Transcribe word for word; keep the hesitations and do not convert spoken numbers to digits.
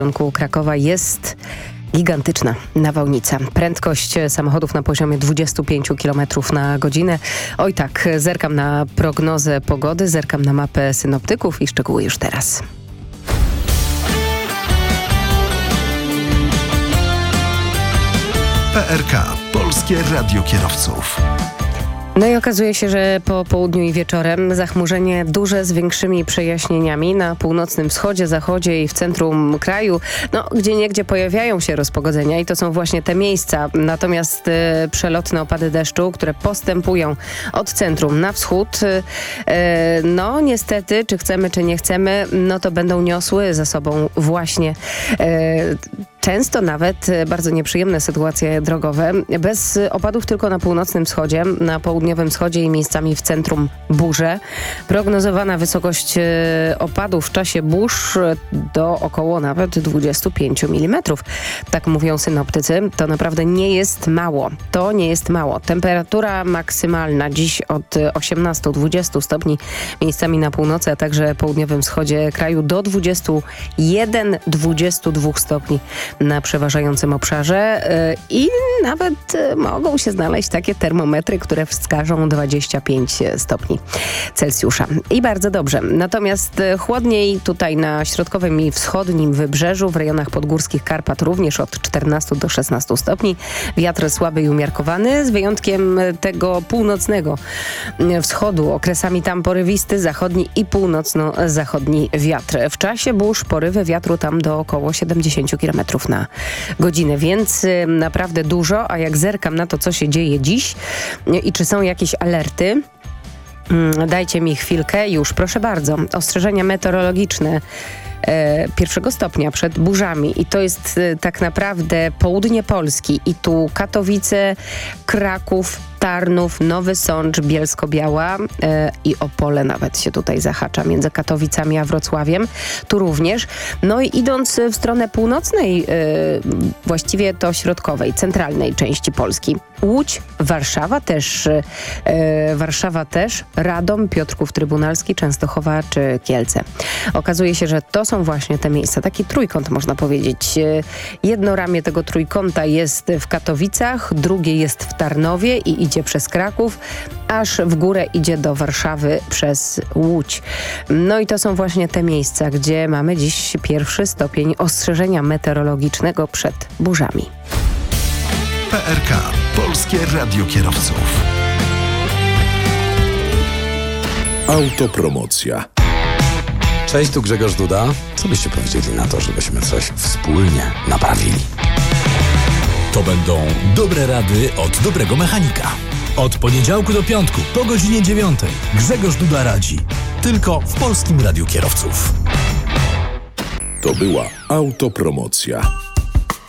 W kierunku Krakowa jest gigantyczna nawałnica. Prędkość samochodów na poziomie dwadzieścia pięć kilometrów na godzinę. Oj tak, zerkam na prognozę pogody, zerkam na mapę synoptyków i szczegóły już teraz. P R K. Polskie Radio Kierowców. No i okazuje się, że po południu i wieczorem zachmurzenie duże z większymi przejaśnieniami na północnym wschodzie, zachodzie i w centrum kraju, no gdzieniegdzie pojawiają się rozpogodzenia i to są właśnie te miejsca. Natomiast e, przelotne opady deszczu, które postępują od centrum na wschód, e, no niestety, czy chcemy, czy nie chcemy, no to będą niosły za sobą właśnie e, często nawet bardzo nieprzyjemne sytuacje drogowe. Bez opadów tylko na północnym wschodzie, na południowym wschodzie i miejscami w centrum burze. Prognozowana wysokość opadów w czasie burz do około nawet dwadzieścia pięć milimetrów. Tak mówią synoptycy. To naprawdę nie jest mało. To nie jest mało. Temperatura maksymalna dziś od osiemnastu do dwudziestu stopni miejscami na północy, a także południowym wschodzie kraju do dwudziestu jeden do dwudziestu dwóch stopni na przeważającym obszarze i nawet mogą się znaleźć takie termometry, które wskażą dwadzieścia pięć stopni Celsjusza. I bardzo dobrze. Natomiast chłodniej tutaj na środkowym i wschodnim wybrzeżu, w rejonach podgórskich Karpat również od czternastu do szesnastu stopni. Wiatr słaby i umiarkowany, z wyjątkiem tego północnego wschodu. Okresami tam porywisty, zachodni i północno-zachodni wiatr. W czasie burz porywy wiatru tam do około siedemdziesięciu kilometrów na godzinę, więc y, naprawdę dużo, a jak zerkam na to, co się dzieje dziś y, i czy są jakieś alerty, y, dajcie mi chwilkę, już proszę bardzo. Ostrzeżenia meteorologiczne e, pierwszego stopnia przed burzami i to jest y, tak naprawdę południe Polski i tu Katowice, Kraków, Tarnów, Nowy Sącz, Bielsko-Biała e, i Opole nawet się tutaj zahacza między Katowicami a Wrocławiem. Tu również. No i idąc w stronę północnej, e, właściwie to środkowej, centralnej części Polski. Łódź, Warszawa też, e, Warszawa też, Radom, Piotrków Trybunalski, Częstochowa czy Kielce. Okazuje się, że to są właśnie te miejsca. Taki trójkąt można powiedzieć. E, jedno ramię tego trójkąta jest w Katowicach, drugie jest w Tarnowie i idzie przez Kraków, aż w górę idzie do Warszawy przez Łódź. No i to są właśnie te miejsca, gdzie mamy dziś pierwszy stopień ostrzeżenia meteorologicznego przed burzami. P R K. Polskie Radio Kierowców. Autopromocja. Cześć, tu Grzegorz Duda. Co byście powiedzieli na to, żebyśmy coś wspólnie naprawili? To będą dobre rady od dobrego mechanika. Od poniedziałku do piątku po godzinie dziewiątej Grzegorz Duda radzi. Tylko w Polskim Radiu Kierowców. To była autopromocja.